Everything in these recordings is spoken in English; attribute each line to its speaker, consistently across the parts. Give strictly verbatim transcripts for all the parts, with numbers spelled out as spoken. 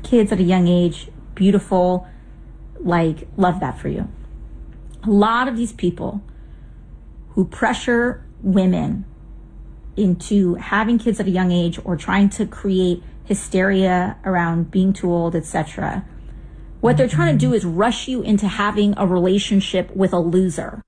Speaker 1: kids at a young age, beautiful, like, love that for you. A lot of these people who pressure women into having kids at a young age or trying to create hysteria around being too old, et cetera, what they're trying to do is rush you into having a relationship with a loser.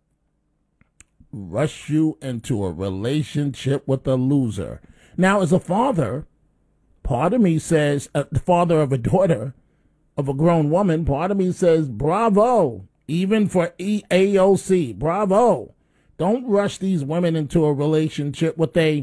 Speaker 2: Rush you into a relationship with a loser. Now, as a father, part of me says, uh, the father of a daughter, of a grown woman, part of me says, bravo, even for E A O C, bravo. Don't rush these women into a relationship with a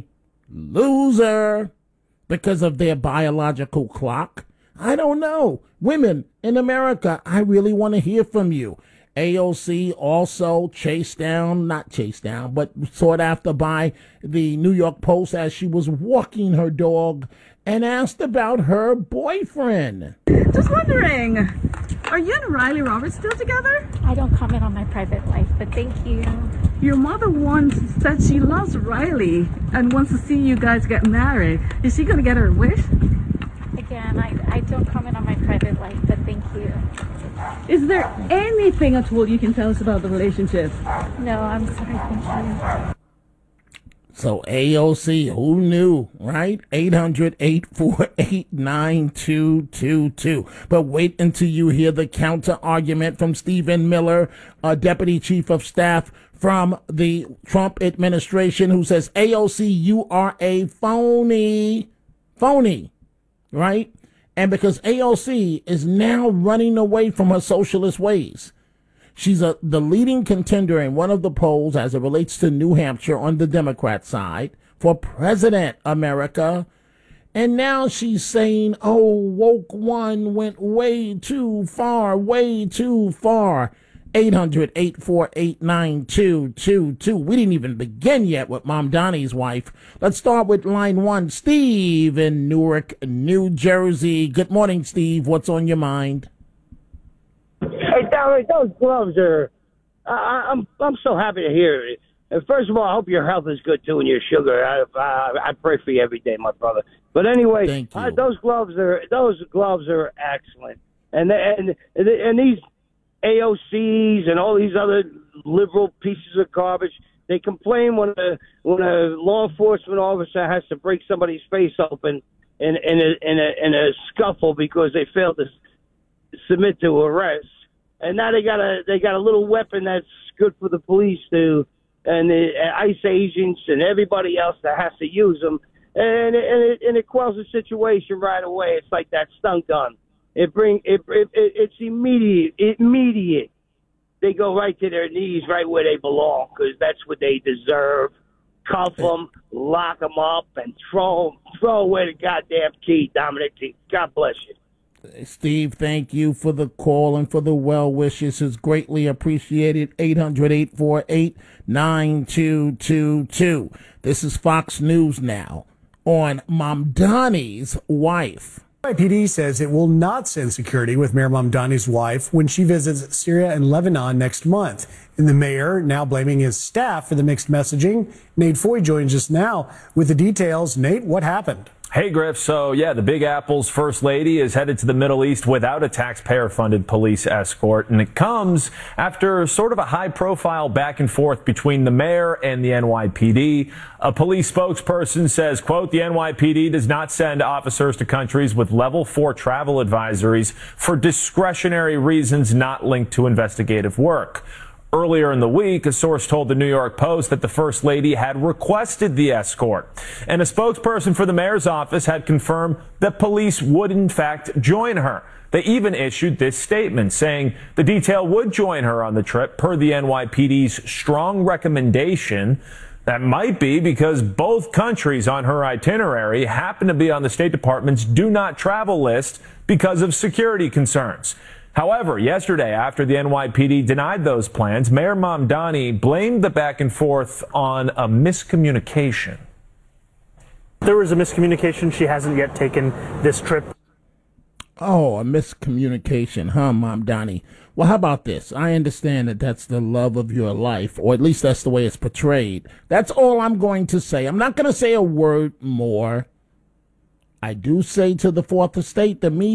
Speaker 2: loser because of their biological clock. I don't know. Women in America, I really want to hear from you. A O C also chased down, not chased down, but sought after by the New York Post as she was walking her dog and asked about her boyfriend.
Speaker 3: Just wondering, are you and Riley Roberts still together?
Speaker 1: I don't comment on my private life, but thank you.
Speaker 3: Your mother once said she loves Riley and wants to see you guys get married. Is she going to get her wish?
Speaker 1: Again, I, I don't comment on my private life, but thank you.
Speaker 3: Is there anything at all you can tell us about the relationship?
Speaker 1: No, I'm sorry, thank you.
Speaker 2: So A O C, who knew, right? eight hundred, eight four eight, nine two two two. But wait until you hear the counter argument from Stephen Miller, uh, Deputy Chief of Staff from the Trump administration, who says, A O C, you are a phony, phony, right? And because A O C is now running away from her socialist ways. She's a, the leading contender in one of the polls as it relates to New Hampshire on the Democrat side for President America. And now she's saying, oh, woke one went way too far, way too far. eight hundred, eight four eight, nine two two two. We didn't even begin yet with Mom Donnie's wife. Let's start with line one. Steve in Newark, New Jersey. Good morning, Steve. What's on your mind?
Speaker 4: Hey, Dominic, those gloves are, I, I'm I'm so happy to hear it. And first of all, I hope your health is good, too, and your sugar. I, I, I pray for you every day, my brother. But anyway, uh, those gloves are those gloves are excellent. And, and, and, and these A O Cs and all these other liberal pieces of garbage, they complain when a, when a law enforcement officer has to break somebody's face open in, in, a, in, a, in a scuffle because they failed to submit to arrest. And now they got a they got a little weapon that's good for the police to and the ICE agents and everybody else that has to use them, and it, and it, and it quells the situation right away. It's like that stun gun. It bring it, it, it it's immediate immediate. They go right to their knees, right where they belong, because that's what they deserve. Cuff them, lock them up, and throw throw away the goddamn key, Dominic. God bless you.
Speaker 2: Steve, thank you for the call and for the well wishes. It's greatly appreciated. eight hundred, eight four eight, nine two two two. This is Fox News Now on Mamdani's wife.
Speaker 5: N Y P D says it will not send security with Mayor Mamdani's wife when she visits Syria and Lebanon next month. And the mayor now blaming his staff for the mixed messaging. Nate Foy joins us now with the details. Nate, what happened?
Speaker 6: Hey, Griff. So, yeah, the Big Apple's first lady is headed to the Middle East without a taxpayer-funded police escort. And it comes after sort of a high-profile back and forth between the mayor and the N Y P D. A police spokesperson says, quote, the N Y P D does not send officers to countries with level four travel advisories for discretionary reasons not linked to investigative work. Earlier in the week, a source told the New York Post that the First Lady had requested the escort. And a spokesperson for the mayor's office had confirmed that police would, in fact, join her. They even issued this statement saying the detail would join her on the trip per the N Y P D's strong recommendation. That might be because both countries on her itinerary happen to be on the State Department's do not travel list because of security concerns. However, yesterday, after the N Y P D denied those plans, Mayor Mamdani blamed the back and forth on a miscommunication.
Speaker 7: There was a miscommunication. She hasn't yet taken this trip.
Speaker 2: Oh, a miscommunication, huh, Mamdani? Well, how about this? I understand that that's the love of your life, or at least that's the way it's portrayed. That's all I'm going to say. I'm not going to say a word more. I do say to the Fourth Estate, the media